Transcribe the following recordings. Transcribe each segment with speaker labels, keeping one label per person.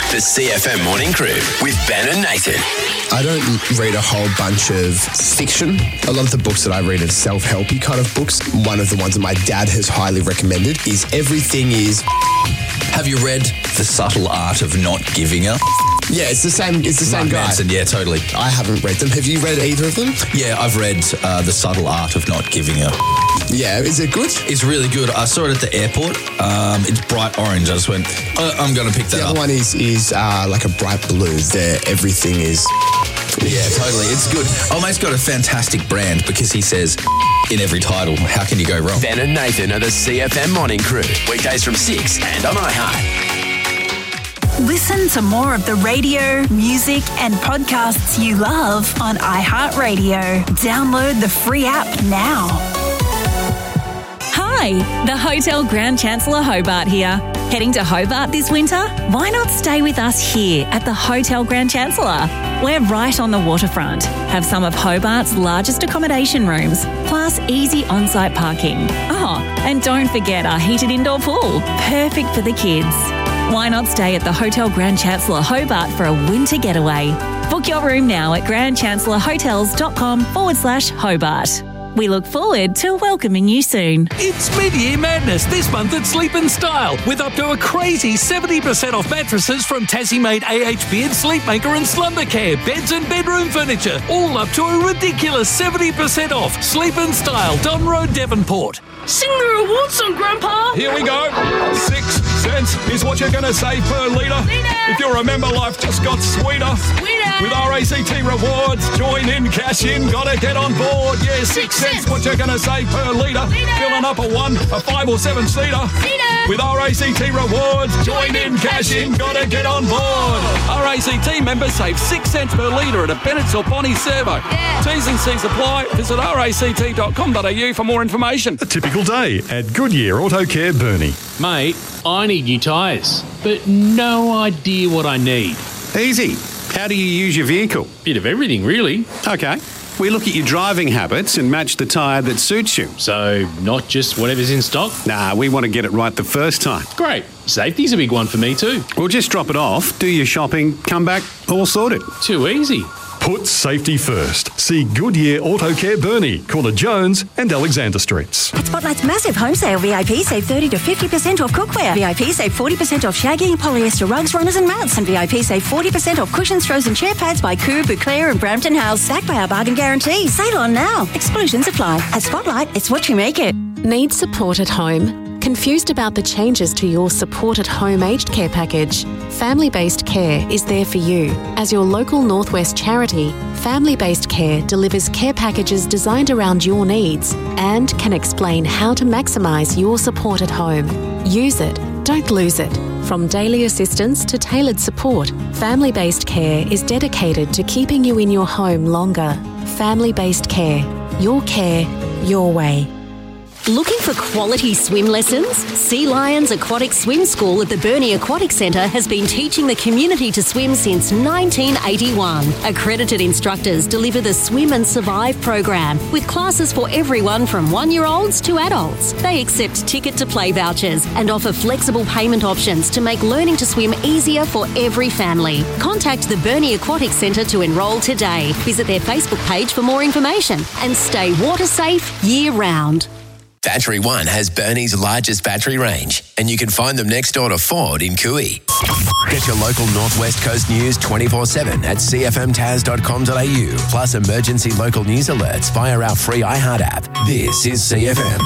Speaker 1: The CFM Morning Crew with Ben and Nathan.
Speaker 2: I don't read a whole bunch of fiction. A lot of the books that I read are self-helpy kind of books. One of the ones that my dad has highly recommended is Everything Is...
Speaker 3: Have you read The Subtle Art of Not Giving Up?
Speaker 2: Yeah, it's the same
Speaker 3: Mark
Speaker 2: guy.
Speaker 3: Manson, yeah, totally.
Speaker 2: I haven't read them. Have you read either of them?
Speaker 3: Yeah, I've read The Subtle Art of Not Giving Up.
Speaker 2: Yeah, is it good?
Speaker 3: It's really good. I saw it at the airport. It's bright orange. I just went, I'm going to pick that
Speaker 2: The
Speaker 3: up.
Speaker 2: other one is like a bright blue. There, Everything Is...
Speaker 3: Yeah, totally. It's good. Oh, mate's got a fantastic brand because he says in every title, how can you go wrong?
Speaker 1: Ben and Nathan are the CFM Morning Crew. Weekdays from 6 and on iHeart.
Speaker 4: Listen to more of the radio, music, and podcasts you love on iHeartRadio. Download the free app now.
Speaker 5: Hi, the Hotel Grand Chancellor Hobart here. Heading to Hobart this winter? Why not stay with us here at the Hotel Grand Chancellor? We're right on the waterfront, have some of Hobart's largest accommodation rooms, plus easy on-site parking. Oh, and don't forget our heated indoor pool, perfect for the kids. Why not stay at the Hotel Grand Chancellor Hobart for a winter getaway? Book your room now at grandchancellorhotels.com/Hobart. We look forward to welcoming you soon.
Speaker 6: It's mid-year madness this month at Sleep & Style with up to a crazy 70% off mattresses from Tassie-made AHP and Sleepmaker and Slumbercare, beds and bedroom furniture, all up to a ridiculous 70% off. Sleep & Style, Don Road, Devonport.
Speaker 7: Sing the reward song, Grandpa.
Speaker 8: Here we go. 6 cents is what you're going to save per litre. If you remember, life just got sweeter. With RACT rewards, join in, cash in, gotta get on board. Yeah, 6 cents what you're going to save per litre. Filling up a 1, a 5 or 7 seater. With RACT rewards, join in, cash in, gotta get on board.
Speaker 6: RACT members save 6 cents per litre at a Bennett's or Bonnie servo. T's and C's apply. Visit ract.com.au for more information.
Speaker 9: A typical day at Goodyear Auto Care Burnie.
Speaker 10: Mate, I need new tyres, but no idea what I need.
Speaker 11: Easy. How do you use your vehicle?
Speaker 10: Bit of everything, really.
Speaker 11: Okay. We look at your driving habits and match the tyre that suits you.
Speaker 10: So, not just whatever's in stock?
Speaker 11: Nah, we want to get it right the first time.
Speaker 10: Great. Safety's a big one for me too.
Speaker 11: We'll just drop it off, do your shopping, come back, all sorted.
Speaker 10: Too easy.
Speaker 9: Put safety first. See Goodyear Auto Care Burnie, corner Jones and Alexander Streets.
Speaker 12: At Spotlight's massive home sale, VIP save 30 to 50% off cookware. VIP save 40% off shaggy, polyester rugs, runners and mats. And VIP save 40% off cushions, throws and chair pads by Coo, Bouclair and Brampton House. Backed by our bargain guarantee. Sale on now. Exclusions apply. At Spotlight, it's what you make it.
Speaker 13: Need support at home? Confused about the changes to your Support at Home aged care package? Family-Based Care is there for you. As your local Northwest charity, Family-Based Care delivers care packages designed around your needs and can explain how to maximise your support at home. Use it, don't lose it. From daily assistance to tailored support, Family-Based Care is dedicated to keeping you in your home longer. Family-Based Care. Your care, your way.
Speaker 14: Looking for quality swim lessons? Sea Lions Aquatic Swim School at the Burnie Aquatic Centre has been teaching the community to swim since 1981. Accredited instructors deliver the Swim and Survive program with classes for everyone from 1-year-olds to adults. They accept ticket to play vouchers and offer flexible payment options to make learning to swim easier for every family. Contact the Burnie Aquatic Centre to enrol today. Visit their Facebook page for more information and stay water safe year round.
Speaker 1: Battery One has Burnie's largest battery range, and you can find them next door to Ford in Cooey. Get your local Northwest Coast news 24/7 at cfmtas.com.au, plus emergency local news alerts via our free iHeart app. This is CFM.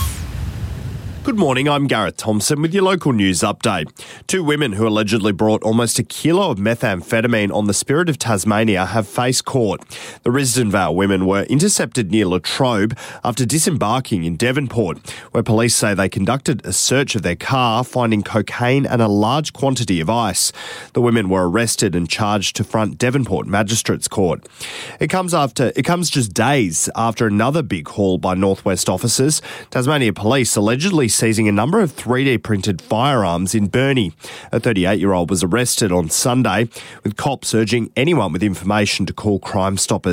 Speaker 15: Good morning, I'm Gareth Thompson with your local news update. 2 women who allegedly brought almost a kilo of methamphetamine on the Spirit of Tasmania have faced court. The Risdon Vale women were intercepted near Latrobe after disembarking in Devonport, where police say they conducted a search of their car, finding cocaine and a large quantity of ice. The women were arrested and charged to front Devonport Magistrates Court. It comes just days after another big haul by Northwest officers. Tasmania Police allegedly seizing a number of 3D printed firearms in Burnie. A 38-year-old was arrested on Sunday, with cops urging anyone with information to call Crime Stoppers.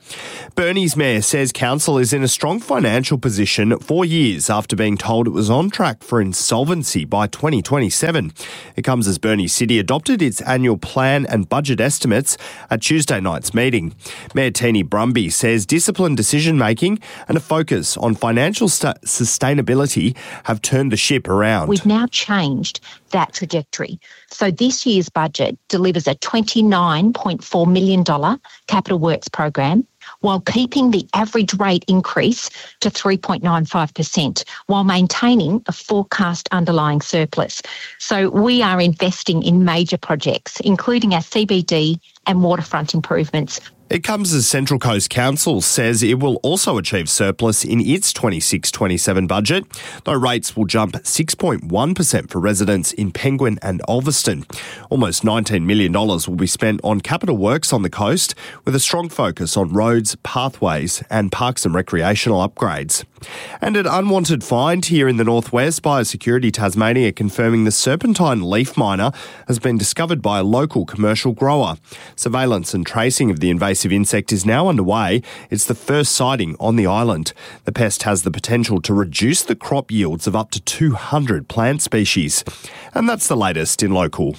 Speaker 15: Burnie's mayor says council is in a strong financial position 4 years after being told it was on track for insolvency by 2027. It comes as Burnie City adopted its annual plan and budget estimates at Tuesday night's meeting. Mayor Teeny Brumby says disciplined decision-making and a focus on financial sustainability have turned the ship around.
Speaker 16: We've now changed that trajectory. So this year's budget delivers a $29.4 million capital works program while keeping the average rate increase to 3.95%, while maintaining a forecast underlying surplus. So we are investing in major projects, including our CBD and waterfront improvements.
Speaker 15: It comes as Central Coast Council says it will also achieve surplus in its 26-27 budget, though rates will jump 6.1% for residents in Penguin and Ulverston. Almost $19 million will be spent on capital works on the coast, with a strong focus on roads, pathways and parks and recreational upgrades. And an unwanted find here in the northwest. Biosecurity Tasmania confirming the serpentine leaf miner has been discovered by a local commercial grower. Surveillance and tracing of the invasive insect is now underway. It's the first sighting on the island. The pest has the potential to reduce the crop yields of up to 200 plant species. And that's the latest in local.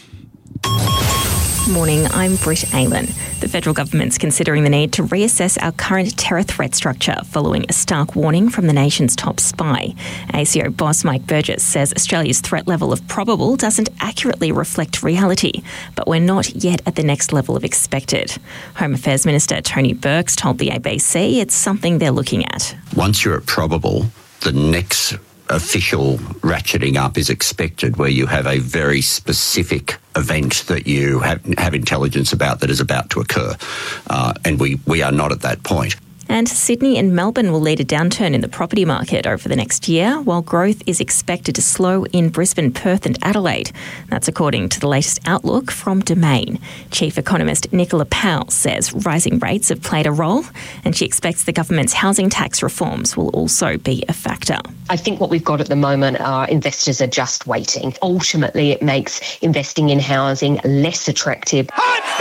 Speaker 17: Morning, I'm Britt Aylan. The federal government's considering the need to reassess our current terror threat structure following a stark warning from the nation's top spy. ACO boss Mike Burgess says Australia's threat level of probable doesn't accurately reflect reality, but we're not yet at the next level of expected. Home Affairs Minister Tony Burks told the ABC it's something they're looking at.
Speaker 18: Once you're at probable, the next official ratcheting up is expected, where you have a very specific event that you have intelligence about that is about to occur. And we are not at that point.
Speaker 17: And Sydney and Melbourne will lead a downturn in the property market over the next year, while growth is expected to slow in Brisbane, Perth and Adelaide. That's according to the latest outlook from Domain. Chief economist Nicola Powell says rising rates have played a role, and she expects the government's housing tax reforms will also be a factor.
Speaker 19: I think what we've got at the moment are investors are just waiting. Ultimately, it makes investing in housing less attractive.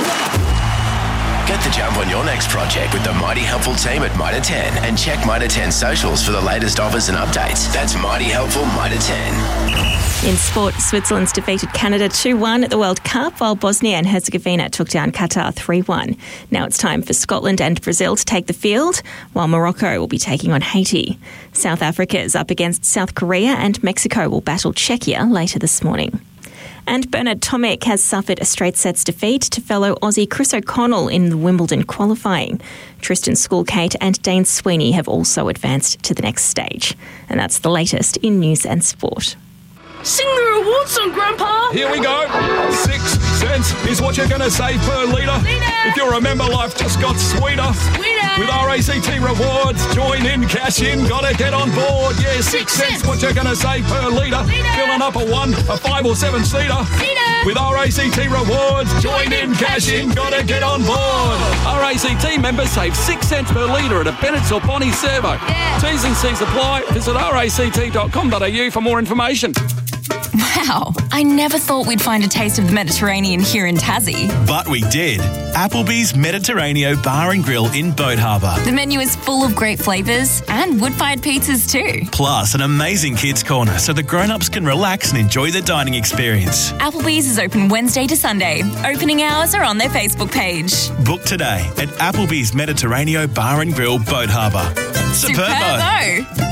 Speaker 1: Get the jump on your next project with the Mighty Helpful team at Mitre 10 and check Mitre 10 socials for the latest offers and updates. That's Mighty Helpful Mitre 10.
Speaker 17: In sport, Switzerland's defeated Canada 2-1 at the World Cup, while Bosnia and Herzegovina took down Qatar 3-1. Now it's time for Scotland and Brazil to take the field, while Morocco will be taking on Haiti. South Africa is up against South Korea, and Mexico will battle Czechia later this morning. And Bernard Tomic has suffered a straight sets defeat to fellow Aussie Chris O'Connell in the Wimbledon qualifying. Tristan Schoolkate and Dane Sweeney have also advanced to the next stage. And that's the latest in news and sport.
Speaker 7: Sing the reward song, Grandpa!
Speaker 8: Here we go. 6 cents is what you're going to save per litre. If you remember, life just got sweeter. With RACT rewards, join in, cash in, gotta get on board. Yeah, 6 cents what you're going to save per litre. Filling up a 1, a 5 or 7 seater. With RACT rewards, join in, cash in, gotta get on board.
Speaker 6: RACT members save 6 cents per litre at a Bennett's or Bonnie servo. T's and C's apply. Visit ract.com.au for more information.
Speaker 20: Wow, I never thought we'd find a taste of the Mediterranean here in Tassie.
Speaker 21: But we did. Applebee's Mediterraneo Bar and Grill in Boat Harbour.
Speaker 20: The menu is full of great flavours and wood-fired pizzas too.
Speaker 21: Plus an amazing kids' corner so the grown-ups can relax and enjoy the dining experience.
Speaker 20: Applebee's is open Wednesday to Sunday. Opening hours are on their Facebook page.
Speaker 21: Book today at Applebee's Mediterraneo Bar and Grill, Boat Harbour.
Speaker 20: Superbo!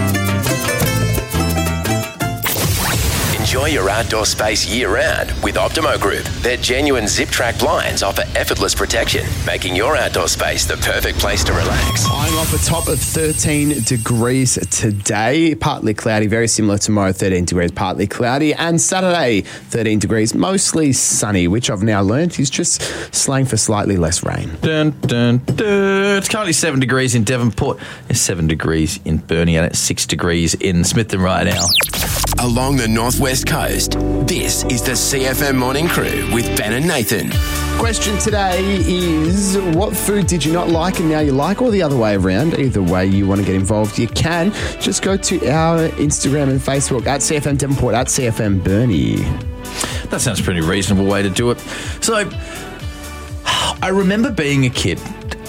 Speaker 1: Enjoy your outdoor space year-round with Optimo Group. Their genuine zip-track blinds offer effortless protection, making your outdoor space the perfect place to relax.
Speaker 2: I'm off a top of 13 degrees today. Partly cloudy, very similar tomorrow, 13 degrees, partly cloudy. And Saturday, 13 degrees, mostly sunny, which I've now learned is just slang for slightly less rain.
Speaker 3: Dun, dun, dun. It's currently 7 degrees in Devonport. It's 7 degrees in Burnie, and it's 6 degrees in Smithton right now.
Speaker 1: Along the northwest coast, this is the CFM Morning Crew with Ben and Nathan.
Speaker 2: Question today is, what food did you not like and now you like, or the other way around? Either way you want to get involved, you can. Just go to our Instagram and Facebook at CFM Devonport, at CFM Burnie.
Speaker 3: That sounds a pretty reasonable way to do it. So, I remember being a kid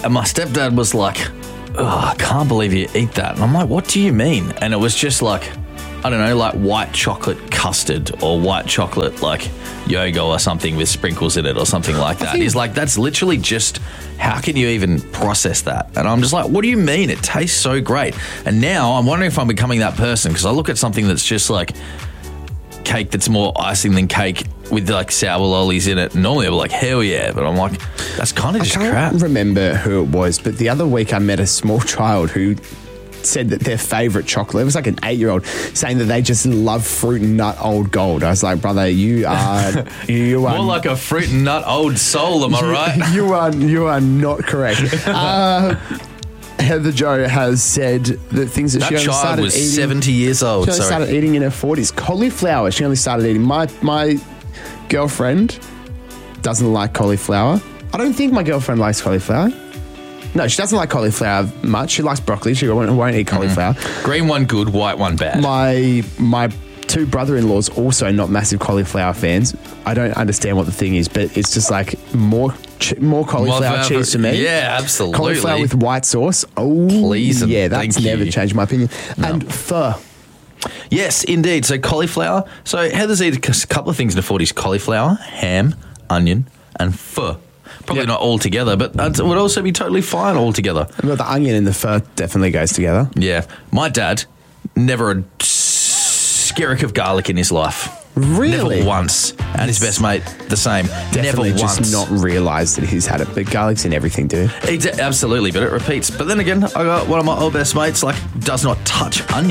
Speaker 3: And my stepdad was like, oh, I can't believe you eat that. And I'm like, what do you mean? And it was just like, I don't know, like white chocolate custard or white chocolate like yoga or something with sprinkles in it or something like that. He's like, that's literally just, how can you even process that? And I'm just like, what do you mean? It tastes so great. And now I'm wondering if I'm becoming that person, because I look at something that's just like cake that's more icing than cake with like sour lollies in it. Normally I'm like, hell yeah. But I'm like, that's kind of just crap.
Speaker 2: I can't remember who it was, but the other week I met a small child who said that their favourite chocolate, it was like an 8-year-old, saying that they just love Fruit and Nut Old Gold. I was like, brother, you are
Speaker 3: more like a Fruit and Nut Old Soul, am I right?
Speaker 2: You are not correct. Heather Jo has said that things that she only started
Speaker 3: was
Speaker 2: eating,
Speaker 3: 70 years old.
Speaker 2: She only started eating in her 40s. Cauliflower, she only started eating. My girlfriend doesn't like cauliflower. I don't think my girlfriend likes cauliflower. No, she doesn't like cauliflower much. She likes broccoli. She won't eat cauliflower.
Speaker 3: Green one good, white one bad.
Speaker 2: My two brother-in-laws also not massive cauliflower fans. I don't understand what the thing is, but it's just like more cauliflower cheese to me.
Speaker 3: Yeah, absolutely.
Speaker 2: Cauliflower with white sauce. Oh,
Speaker 3: please.
Speaker 2: Yeah, that's never changed my opinion.
Speaker 3: No.
Speaker 2: And pho.
Speaker 3: Yes, indeed. So cauliflower. So Heather's eaten a couple of things in the 40s. Cauliflower, ham, onion, and pho. Probably not all together, but that would also be totally fine all together.
Speaker 2: Well, the onion and the pho definitely goes together.
Speaker 3: Yeah. My dad, never a skerrick of garlic in his life.
Speaker 2: Really?
Speaker 3: Never once. And his best mate, the same.
Speaker 2: Definitely
Speaker 3: never
Speaker 2: just
Speaker 3: once.
Speaker 2: not realised that he's had it. But garlic's in everything, dude.
Speaker 3: Absolutely, but it repeats. But then again, I got one of my old best mates, like, does not touch onion.